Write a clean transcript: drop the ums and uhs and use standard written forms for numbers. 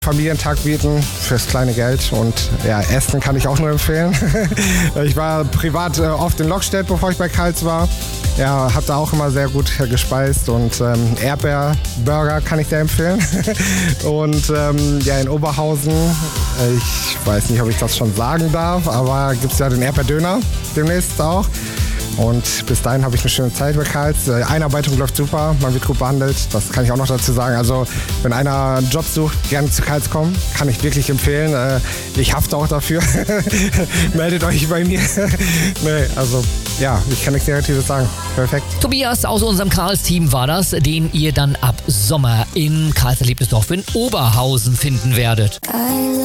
Familientag bieten fürs kleine Geld und ja, Essen kann ich auch nur empfehlen. Ich war privat oft in Lockstedt, bevor ich bei Karls war. Ja, habe da auch immer sehr gut gespeist und Erdbeerburger kann ich sehr empfehlen. Und ja, in Oberhausen, ich weiß nicht, ob ich das schon sagen darf, aber gibt es ja den Erdbeerdöner demnächst auch. Und bis dahin habe ich eine schöne Zeit bei Karls. Einarbeitung läuft super, man wird gut behandelt, das kann ich auch noch dazu sagen. Also wenn einer einen Job sucht, gerne zu Karls kommen, kann ich wirklich empfehlen. Ich hafte auch dafür. Meldet euch bei mir. Nee, also ja, ich kann nichts Negatives sagen. Perfekt. Tobias aus unserem Karls-Team war das, den ihr dann ab Sommer in Karls Erlebnisdorf in Oberhausen finden werdet.